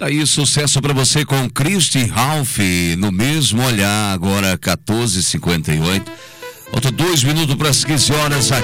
Aí, sucesso para você com Christy Ralph, No Mesmo Olhar, agora 14h58. Faltam 2 minutos para as 15 horas.